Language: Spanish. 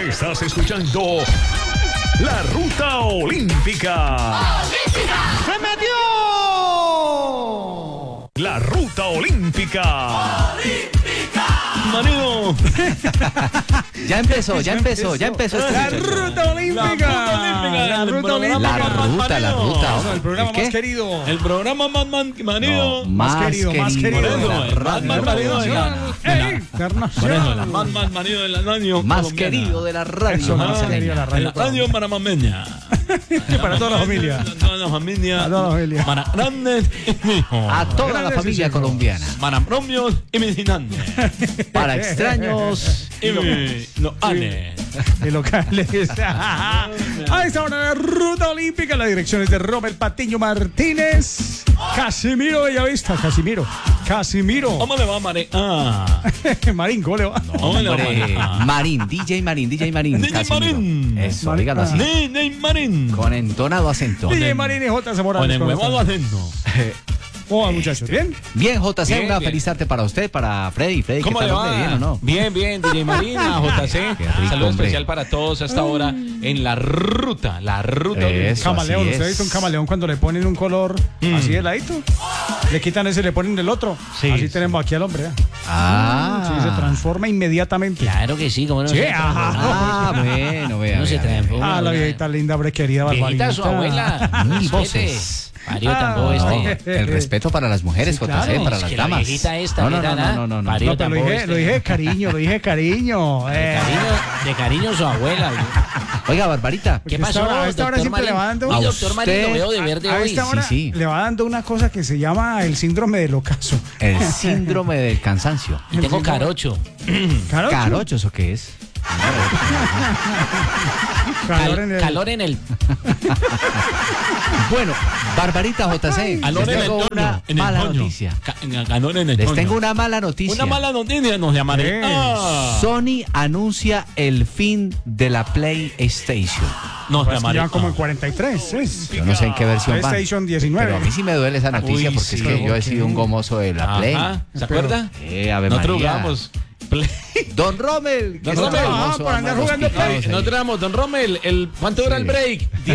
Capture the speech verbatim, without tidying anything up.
Estás escuchando La Ruta Olímpica. ¡Olímpica! ¡Se metió! La Ruta Olímpica. ¡Olímpica! Marido. Ya empezó, ya empezó, ya empezó. Este La muchacho. Ruta Olímpica. La Ruta Olímpica. La ruta, la ruta. No, el programa ¿El qué? más querido. El programa más man, marido. No, Más más querido, más querido. Por eso, La el más radio. man marido de la. ¡Ey! Por eso, Internacional. el más man marido de la radio. Más colombiana. querido de la radio. Eso, más Manizaleña. querido de la De radio. la radio marameña. Para toda la familia. Para toda la familia. A toda la familia. Para grandes y hijos. A toda la Grandes familia hijos. colombiana. Para propios y medicinantes. Para extraños. Y los ane. Y locales. A esta hora de la Ruta Olímpica, la dirección es de Robert Patiño Martínez. Casimiro Bellavista. Casimiro. Casimiro. ¿Cómo le va, Mare? Ah. Marín, ¿cómo le va? ¿Cómo le va, Hombre, Mare? Marín, D J Marín, D J Marín. D J Casimiro. Marín. Eso, Marín. dígalo así. Nene Marín. Con entonado acento. D J Marín y J. Con Morales. el ¿Cómo huevado están? acento. ¿Cómo va, muchachos? ¿Bien? Bien, J C, Bien, una bien. feliz tarde para usted, para Freddy. Freddy, ¿qué ¿Cómo tal, le hombre? va? ¿Bien o no? Bien, bien, D J Marina, J C. Qué rico, Saludo hombre. especial para todos a esta hora en la ruta, la ruta. Eso. Camaleón. así ¿Usted ha es. visto un camaleón cuando le ponen un color así de ladito? Le quitan ese y le ponen el otro. Sí, así sí. tenemos aquí al hombre. ¿eh? Ah. Sí, se transforma inmediatamente. Claro que sí, como no Sí, se ajá. Ah, bueno, vea. No se vea, vea. transforma. Ah, la viejita linda, hombre, querida Barbarita. Viejita su abuela. Mil Respete. voces. Parió Ah, tampoco No, este. el respeto para las mujeres, Sí, J C, claro. para Es las que la damas. viejita esta, no, no, mira, no, no, no, no, no. Parió No, pero lo tampoco dije, este. lo dije de cariño, lo dije de cariño. De Eh. cariño, de cariño su abuela. Oiga, Barbarita. ¿Qué Porque a esta pasó, hora- a esta hora doctor siempre le va Marín? dando- Uy, A doctor Marín, lo usted- veo de verde A hoy. esta hora Sí, sí. le va dando una cosa que se llama el síndrome del ocaso. El síndrome del cansancio. Y tengo carocho. Carocho. ¿Carocho eso qué es? Calor Cal- en el... Calor en el. Bueno, Barbarita J C, Calor les en el tengo toño. una En el mala toño. noticia. Ca- Calor en el Les toño. tengo una mala noticia. Una mala noticia, nos llamaré. Eh. Ah. Sony anuncia el fin de la PlayStation. Nos Pues que llamaré. llevan como en Ah. cuarenta y tres. ¿es? Yo no sé en qué versión van. PlayStation diecinueve. Pero a mí sí me duele esa noticia Uy, porque sí. es que yo he ¿Por sido qué? un gomoso de la Play. Ajá, ¿se Pero- acuerda? Eh, Ave Nosotros María. jugamos Play. Don Rommel. que Don es otro Rommel, gomoso, ah, por andar anda jugando hospitado, Play. señor. Nosotros éramos, don Rommel, el, ¿cuánto dura el Sí. break?